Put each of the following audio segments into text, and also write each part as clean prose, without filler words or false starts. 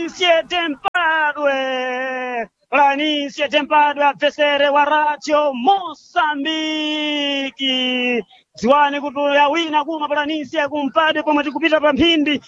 Planície Tempadwe. Planície Tempadwe, avesere wa Radio Moçambique. Ziwani kutuya wina kuma Planície kumpadwe pomwe tikupita pa mphindi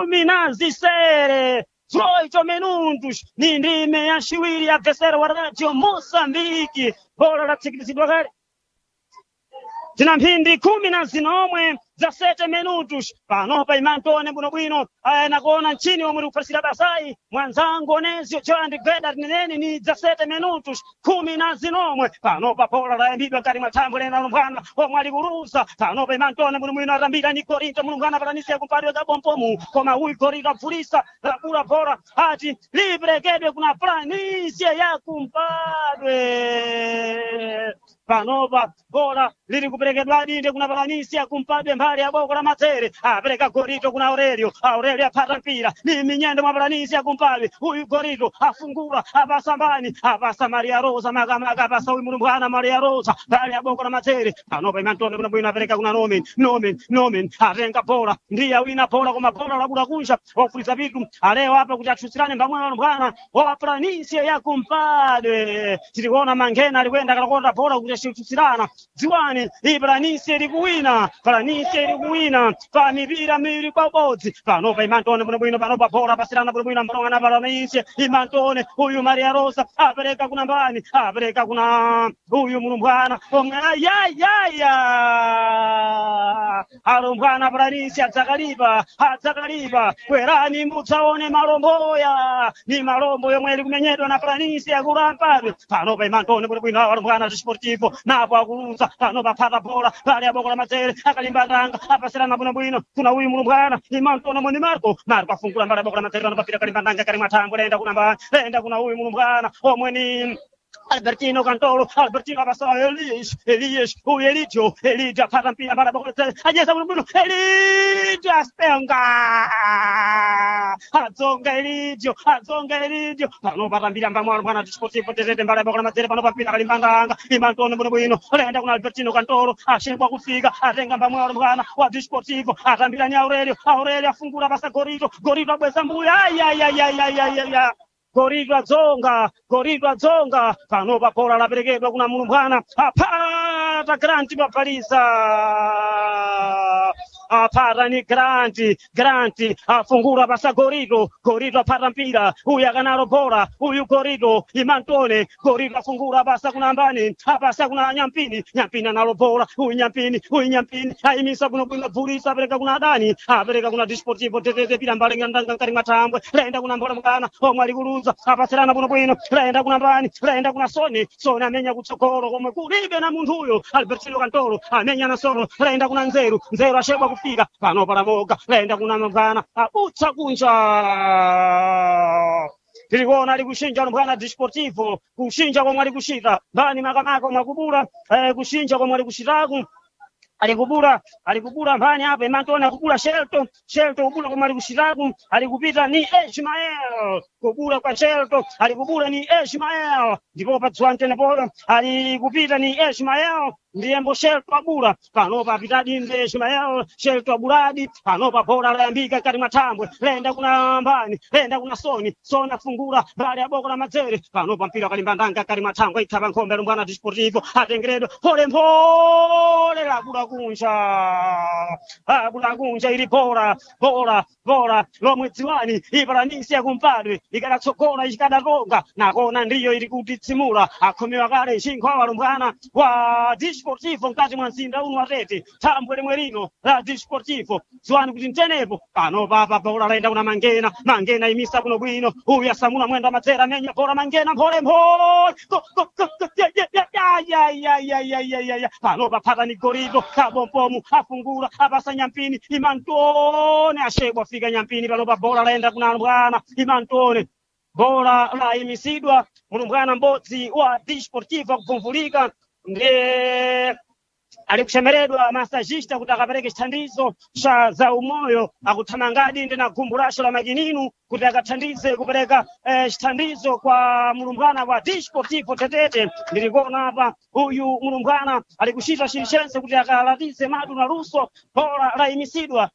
16. 18 minutos ni ndime ya shiwiri ya avesere wa Radio Moçambique. Bola latsikilizidwa kale. Tina mphindi 19 za 7 minutos panopa imantone bwinobwino nakuona nchini omwe tikupasira basai mwanzangu Onezio Joandi Greda tineneni ni za 7 minutos 19 panopa pola layambidwa kati mwathambo lena lumbwana omwe alikurusa panopa imantone bwinobwino atambira ni Korinto mulungwana Planície kumpadwe kabompomu koma uyu Korinto apfulisa lakula pola ati librekedwe kuna Planície ya kumpadwe panopa bola lili kuperekedwa dinde kuna Planície kumpadwe mbali ya boko la Matere apereka Korinto kuna Aurelio apata mpira ni minyendo mwa Planície kumpadwe huyu Korinto afungura apasa mbani apasa Maria Rosa maga apasa huyu mulumbwana Maria Rosa mbali ya boko la Matere panopa imantone kuna bwino apereka kuna Nomen atenga bola ndiye wina bola koma bola labula kunsha wafuliza vitu aleo hapa kuti atusirane mbamwe mulumbwana wa Planície ya kumpadwe tiliona Mangena alikwenda kalakonda bola kuti atusirana ziwani Planície likuwina pa mipira miwiri kwa bodzi panopa imantone bwinobwino panopa bola pasirana bwinobwino mbalongana Planície imantone huyu Maria Rosa apereka kuna mbani apereka kuna huyu mulumbwana omwe alumbwana Planície adzakalipa kwerani mutsaone malomboya ni malombo yomwe ali kumenyedwa na Planície akulampadwe panopa imantone bwinobwino alumbwana Desportivo napo akulusa panopa phata bola pale aboko la Matere akalimbandanga apasirana bwinobwino kuna huyu mulumbwana imantone mwene Marco afungula mbali aboko la Matere panopapita kalimbandanga kali mwathambo lenda kuna huyu mulumbwana omwe ni Albertino Cantolo abasa Elias huyu Elidio apata mpira mbali aboko la Matere ajeza bwinobwino Elidio aspenga adzonga Elidio panopata mpira mbamwalo mwana Desportivo tetete mbali aboko la Matere panopapita kalimbandanga imantone bwinobwino lenda kuna Albertino Cantolo ashengwa kufika atenga mbamwalo mwana wa Desportivo atambira ni Aurelio afungura basa Korinto abweza mbuya Korinto adzonga panopa pola laperekedwa kuna mulumbwana apata Granti mapalisa apata ni Granti afungura basa Korinto apata mpira huyu akanalo bola huyu Korinto imantone Korinto afungura basa kuna mbani apasa kuna Nyampini analo bola huyu Nyampini aimisa bwinobwino vulisa apereka kuna Dani apereka kuna Desportivo tetete pira mbali ngandanga kali matambwe lenda kuna mbola mwana omwe alikuluza apasirana bwinobwino lenda kuna mbani lenda kuna Soni amenya kutsogolo komwe kulibe na munthu huyo Albertino Cantolo amenya na Soni lenda kuna Nzeru ashebwa kufika panopa lamoga lenda kuna mvana abutsa kunja tilikuona alikushinja mwana Desportivo kushinja komwe alikushita mbani makamako mwakubula kushinja komwe alikushitaku alikubula mbani hapa imantone akubula Shelto kubula komwe alikushitaku alikupita ni Ishmael kubula kwa Shelto alikubula ni Ishmael ndipo patswa tena bola alikupita ni Ishmael ndiye mbo Shelto abula panopa apita dinde Ishmael Shelto abuladi panopa bola layambika kati matambwe lenda kuna mbani lenda kuna Soni afungura mbali ya boko la Matere panopa mpira kalimbandanga kati matambwe itaba nkombe lumbwana Desportivo atengeredwa pole abula kunja ili bola lomwe dziwani Planície kumpadwe ikadatsogona ikadaronga nakona ndiyo ili kutitsimula akhomewa kale chinkhowa lumbwana wa Desportivo mkati mwa mzinda uno atete thambwe limwe lino la Desportivo dziwani kuti mtenepo panopa bola laenda kuna Mangena imisa bwinobwino huyu asamula mwenda Matere amenya bola Mangena mpole panopa phata ni Korinto kabompomu afungura apasa Nyampini imantone ashebwa fika Nyampini panopa bola laenda kuna mbwana imantone bola la imisidwa mulumbwana mbodzi wa Desportivo kupumvulika ndiye alikushemeredwa masajista kuti akapereke chithandizo za umoyo akuthamangadi ndi na gumbu lasho la makininu kuti akathandize kupereka chithandizo kwa mulumbwana wa Desportivo tetete ndilikuona hapa huyu mulumbwana alikushita chilichense kuti akalatize madu na luso bola la imisidwa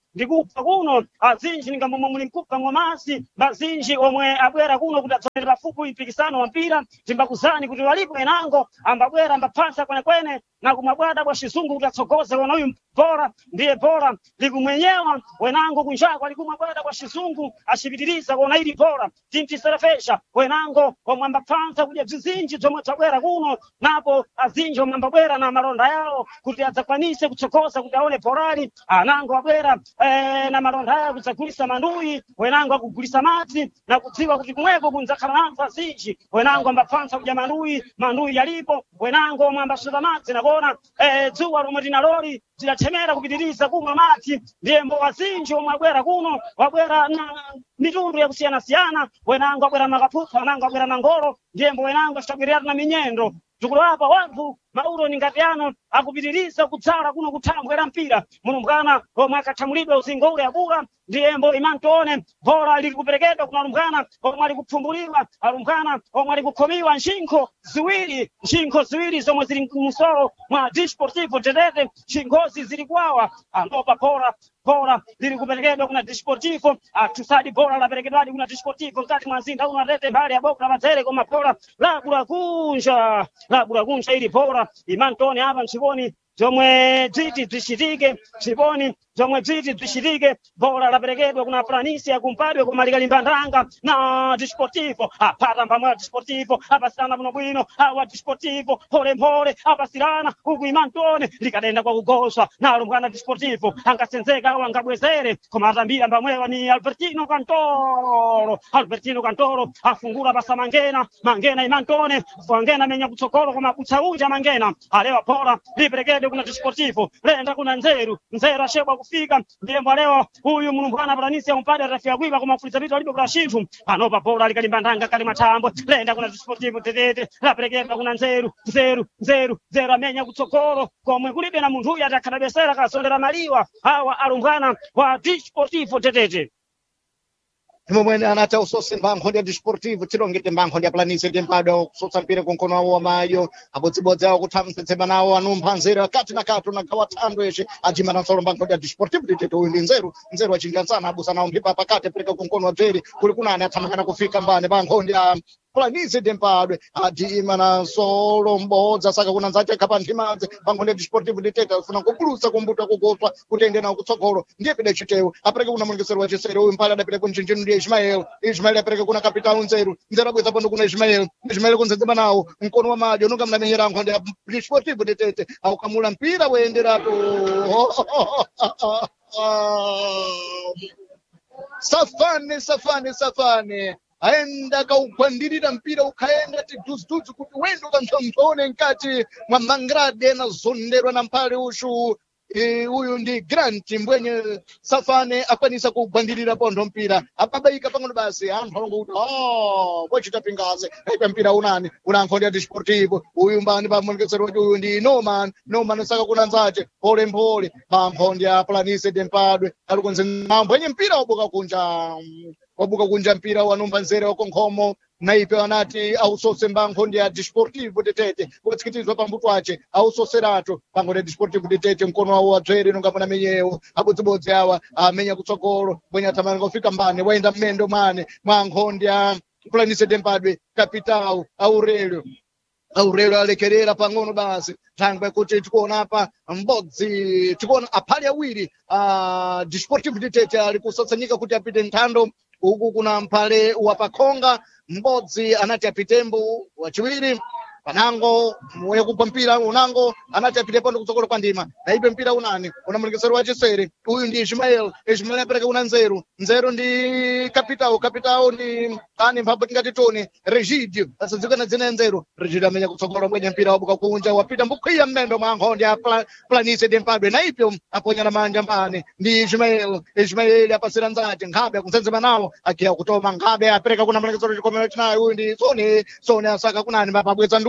ndikupa kuno azinji ningamomwe muli mkupa ng'omasi bazinji omwe abwera kuno kuti adzonera pafupi mpikisano wa mpira timbakuzani kuti walipo enango ambabwera ambaphansa kwenekwene na kumabwada bwa Chizungu kuti atsogoze kona uyu bora ndiye bora likumwenyewa wenango kunjako alikumabwada bwa Chizungu achipitiriza kona ili bora timtiserefesha wenango omwe ambaphansa kudya bzizinji zomwe tabwera kuno napo azinji omwe ambabwera na malonda yawo kuti adzakwanise kutsogoza kuti aone porali anango abwera na malonda yawo kudzagulisa manduyi wenango akugulisa madzi na kudziwa kuti kumweko kunzakhala nazo azinji wenango ambaphansa kudya manduyi yalipo wenango omwe ambasuta madzi nakona dzuwa lomwe linaloli zidathemera kupitiriza kumwa madzi ndiyembo azinji omwe abwera kuno wabwera na mitundu yakusiyana-siyana wenango abwera na kapupha wenango abwera na ngolo ndiyembo wenango acitagwirira na minyendo tikulapa wanthu mauro ningati ano akupitiriza kudzala kuno kuthambwera mpira mulumbwana omwe akathamulidwa uzingo ule abula ndiyembo imantoone bora lili kuperekedwa kuna alumbwana omwe ali kupfumbuliwa alumbwana omwe ali kukhomiwa nshinkho ziwiri zomwe zili msolo mwa Desportivo Tetete nshinkhozi zili kwawa anopa bora lili kuperekedwa kuna Desportivo atusadi bora laperekedwadi kuna Desportivo mkati mwa zinda una Tete mbali ya boku na matere koma bora labula kunja ili bora imantone hapa msiboni zomwe dziti zishitike msiboni zomwe dziti zishitike bora laperekedwa kuna Planisi akumpadwe koma likalimbandanga na Desportivo apata mpamwe Desportivo apasirana buno bwino awa Desportivo pole apasirana huku imantone likadenda kwa kugoswa na alumbwana Desportivo angasenzeka awa angabwezere koma atambira mpamwewa ni Albertino Cantoro afungula basa mangena imantone mangena menya kutsogolo koma kutsauja mangena alewa bora liperekedwe kuna Desportivo lenda kuna nzeru ashebwa kufika ndiyembo leo huyu mulumbwana Planisi ampade rafia kuiba koma kuliza vitu alipo kwa shinthu anopa bora likalimbandanga kali matambo lenda kuna Desportivo Tetete laperekedwa kuna nzeru amenya kutsogolo komwe kulibe na munthu uyu atakhalabesera kasondera maliwa hawa alumbwana wa Desportivo Tetete Mwene anata usose mbango ya Desportivo tilongete mbango ya Planisi tempado kusotsa mpira konkono awo amayo abodzibodzi awo kuthamsetsema nawo anumphanzira kati na katu na kawathandwe eshe ajima na nsolo mbango ya Desportivo Tetete uyu ndi nzeru achingansana abusana umpipa pakati pereka konkono wa bzeri kuli kunani athamakana kufika mbane mbango ya Planisi tempadwe ajima na nsolo mbodza saka kuna nzake kapa ntimadze mbango ya Desportivo Tetete afuna kubulusa kumbuta kugoswa kutende na kutsogolo ndiye pede chitewu apereka kuna mulungisero wa chisero uyu mpala adapereka kunchinchinu ndiye Ismael apereka kuna kapitao nzeru abweza pano kuna Ismael kunzenzema nawo mkono wa maji onunga mnamenyera nkhonde ya Desportivo Tetete aukamula mpira wenderato Safane aenda kaugwandirira mpira ukaenda tidhuzi kuti wendo kantsomtsone nkati mwa mangrade na zonderwa na mpale ushu uyu ndi Grant mbwenye Safane akwanisa kugwandirira pontho mpira apabaika pang'ono basi anthu alongo kuti pochita pingaze aipa mpira unani unankhondi ya Desportivo uyu mbani pamulekesero kuti uyu ndi Norman saka kuna nzache pole pamphonde ya Planisi tempadwe alikonze mbwenye mpira wabuka kunja mpira wanumba nzere wako nkhomo naipe wanati ausose mbango ya Desportivo Tetete kutsikitizwa pambuto wache ausoserato pango ya Desportivo Tetete mkono wawo wadzere nonga menyewo abodzibodzi awa amenya kutsogolo bwenya tamanga kufika mbane waenda mmendo mane mwangondi ya Planisi tempadwe kapitao Aurelio alekerera pang'ono basi thangwe kuti tikuona apa mbodzi tikuona aphali awiri Desportivo Tetete ali kusatsanyika kuti apite nthando uku kuna mphale wapakhonga mbodzi anati apitembo wachiwiri panango wekupa mpira unango anati apitepo ndi kutsogolo kwa ndima naibe mpira unani unamulekesero wa chisere uyu ndi Ismael apereka una nzeru ndi kapitao ndi ani mphambo tingati toni Regidio asadzikana dzina nzeru Regidio amenya kutsogolo mwenye mpira wabuka kunja wapita mbukhiya mmendo mwa nkhonde ya Planisi tempadwe naipyo aponya na manja mbane ndi Ismael apasira nzake nkhabe akunzenzema nawo akhiya kutoma nkhabe apereka kuna mulekesero chikomero chinayo uyu ndi Sone asaka kunani pabweza nduli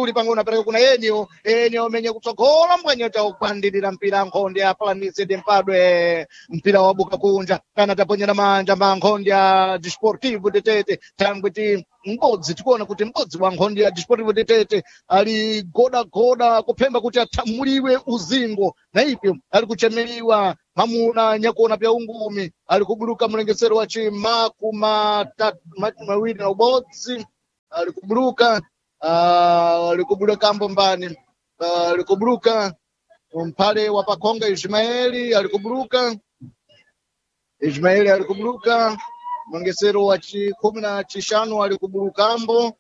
uli pang'ono apereka kuna Enio menye kutsogola mbwenye taukwandirira mpira nkhonde ya Planície de Mpadwe mpira wabuka kunja kana taponyera manja mba nkhonde ya Desportivo de Tete tambwiti m'bodzi tikuona kuti m'bodzi wa nkhonde ya Desportivo de Tete ali goda kuphemba kuti athamuliwe uzingo na ipyo ali kuchemeriwa mamuna nyakuona pya ungumi ali kubuluka mlengesero wa chimakuma mawiri na ubodzi ali kubuluka mbombani ali kubuluka mpale wa Pakonga Ismaeli ali kubuluka mlengesero wa kumi na chishanu ali kubulukambo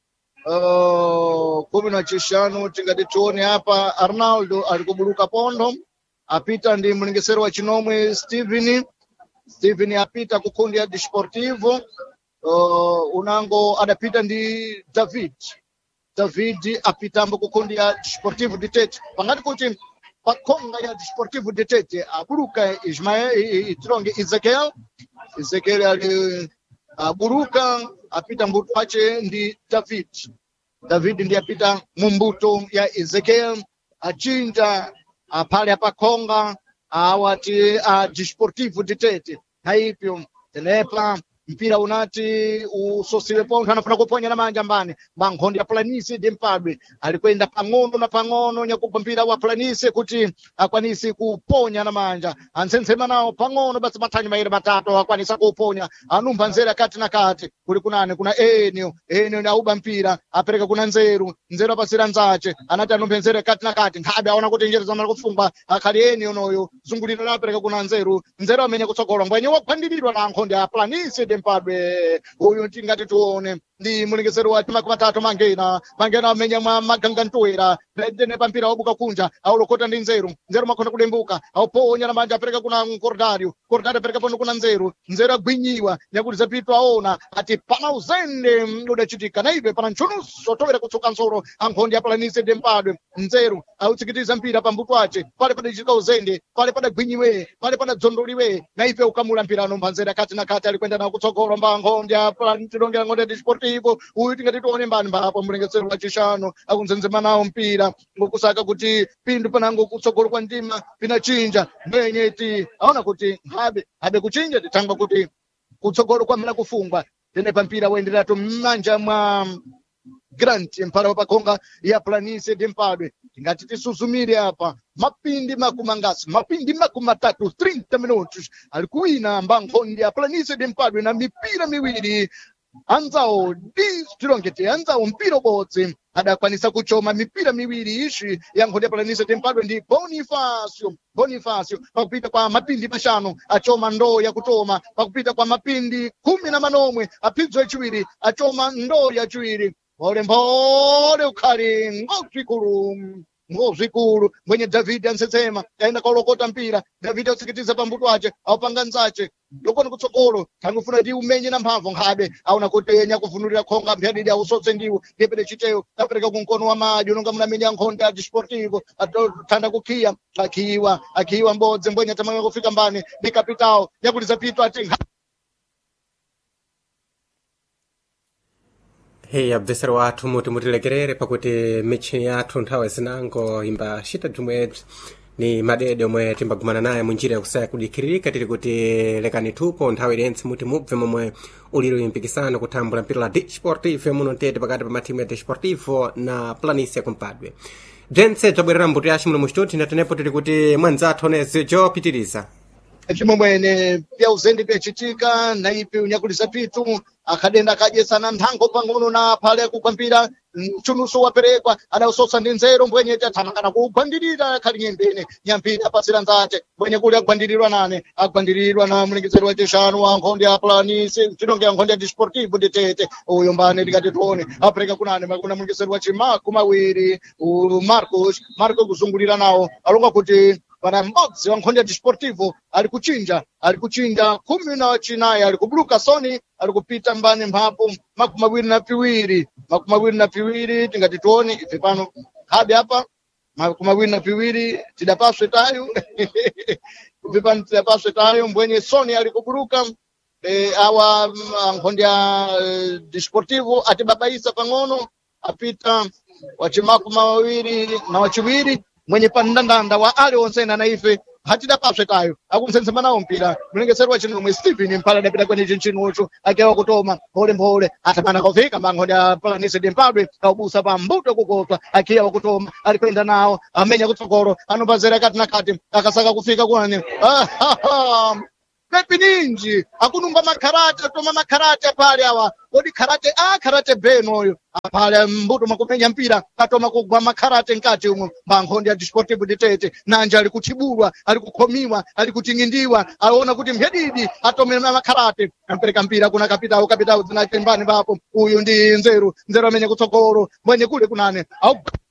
15 tingati tuone hapa Arnaldo ali kubuluka pondo apita ndi mlengesero wa chinomwe Steven apita kukundi ya Desportivo unango adapita ndi David apitambo kukundi ya Desportivo de Tete pangati kuti Pakonga ya Desportivo de Tete abuluka Tronge Ezekiel ali abuluka apita mbuto wache ndi David ndi apita mumbuto ya Ezekiel achinja apale Pakonga awati Desportivo de Tete haipyo tenepa mpira unati usosiwe ponto anafuna kuponya na manja mbani Mankhonde ya Planície de Mpadwe alikwenda pang'ono nyakupa mpira wa Planície kuti akwanisi kuponya na manja ansensema nawo pang'ono basi mathanyi maire matatu akwanisa kuponya anumba nzera kati na kati kuli kunane kuna Enio auba mpira apereka kuna Nzeru apasira nzache anati anumba nzera kati na kati nkhabe aona kuti njera zamala kufungwa akhali Enio noyo zunguliro lapereka kuna Nzeru amenya kutsogola mbwenye wakwandiridwa na Mankhonde ya Planície de Mpadwe uyu tingati tuone ndi mulengesero wa makumi matatu mangena amenya magangantoera dene pampira wabuka kunja aulokota ndi Nzeru makhonda kudembuka auponya na manja apereka kuna Cordario apereka pono kuna Nzeru agwinyiwa nyakuti zapitwa aona ati pana uzende udachitika na ibe pana nchunuso tovera kutsuka nsoro Mankhonde ya Planície de Mpadwe Nzeru autsikitiza mpira pambuto ace pale padachitika uzende pale padagwinyiwe pale padadzondoliwe na ibe ukamula mpira anomba Nzeru kati na kati alikwenda na kutsogolo Mankhonde ya Planície de Desportivo uyu tingati tuone mbani mbapo mlengesero wa chishanu akunzenzema nawo mpira ngokusaka kuti pindu panango kutsogolo kwa ndima pinachinja mwenyeti aona kuti habe kuchinja titangwa kuti kutsogolo kwa mla kufungwa tene pampira waendelea to mmanja mwa Grant mpara wa Pakonga ya Planície de Mpadwe tingati tisuzumire hapa mapindi makumangasi mapindi makumatatu 30 minutos alikuina Mankhonde ya Planície de Mpadwe na mipira miwiri anzawo anzawo mpira ubodzi adakwanisa kuchoma mipira miwiri ishi ya Mankhonde ya Planície de Mpadwe ndi Bonifacio pakupita kwa mapindi mashanu achoma ndoo ya kutoma pakupita kwa mapindi 10 aphidzwa chiwiri achoma ndoo ya chiwiri mbole ukhali ngozvikuru mwenye David ansetsema aenda kolokota mpira David atsikitiza pambuto ace aupanga nzache lokoni kutsogolo kangufuna ndi umenye na mphamvu nkhabe aona kuti enya kuvunulira khonga mphyanidi ausotse ndiwo ndipede chiteyo apereka kunkono wa madyo nonga munamenya Mankhonde ya Desportivo atotanda kukhiya akhiwa mbodzi mbwenye tamanga kufika mbani ndi Capital yakuliza pito ati Hey, abdesero wathu mutilekerere pakuti mechi yathu nthawi zinango imba shita tumwe ni madede omwe timbagumana naye munjira yakusaya kudikiririka tili kuti lekani tupo nthawi irense muti mubve momwe uliro mpikisano kuthambula mpira la Desportivo muno Tete pakati pa matimu ya Desportivo na Planície de Mpadwe. Bzentse tabwerera mbuto yace muno muchituti ndatenepo tili kuti mwanzathu onese jopitiriza chimwemwene pya uzende pyachitika na ipi unyakulisa pitu akadenda kadyesana nthango pang'ono na phale kukwambira mchunuso waperekwa adausosa ndi Nzeru mbwenye tathamangana kugwandirira khali nyembene nyampira apasira nzace mbwenye kuli agwandirirwa na mlengesero wa chishanu wa Mankhonde ya Planície Tronge ya Mankhonde ya Desportivo de Tete uyo mbane likati tuone apereka kuna mlengesero wa chimaku mawiri Marcos kuzungulira nawo alonga kuti pana m'bodzi wa Mankhonde ya Desportivo ali kuchinja 19 ali kubuluka Soni ali kupita mbani mphapo makumi mawiri na piwiri tingati tuone ife pano habe hapa makumi mawiri na piwiri tidapaswe tayo ife pano tidapaswe tayo mbwenye Soni ali kubuluka awa Mankhonde ya Desportivo atibabaisa pang'ono apita wachimakumi mawiri na wachiwiri mwenye pandandanda wa ali onsena na ife hatida paswe tayo akumsensema nawo mpira mlengesero wachinomwe Stephen mpala adapita kwenye chinchinucho akewa kutoma mphole atamana kufika mang'ondi apalanise dimpadwe kaubusa pa mbuto kukotwa akiwa kutoma alikwenda nawo amenya kutsogolo anopazera kati na kati akasaka kufika kwani Pepi ninji akunumba makarate toma makarate pale awa kodi karate beno oyo pale mbuto makumenya mpira atoma kugwa makarate nkati umwe mang'ondi ya Desportivo de Tete nanja ali kuchibulwa ali kukhomiwa ali kuting'indiwa aona kuti mhedidi atome makarate ampereka mpira kuna kapitao zinatembani papo uyu ndi nzeru amenye kutsogolo mwenye kule kunane au